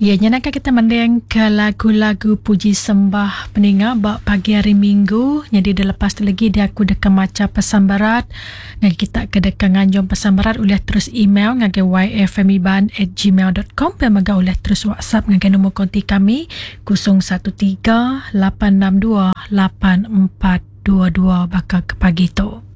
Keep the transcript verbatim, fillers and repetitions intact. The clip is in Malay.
Ya, nyanyikan kita mendeng ke lagu-lagu puji sembah peninga bak pagi hari Minggu. Jadi dah lepas tu lagi dia aku dekat macam pesan barat. Ngan kita ke dekat nganjung pesan barat boleh terus email ngage y f m iban at gmail dot com. Pemaga boleh terus WhatsApp ngage nombor konti kami kosong satu tiga lapan enam dua lapan empat dua dua bakal ke pagi tu.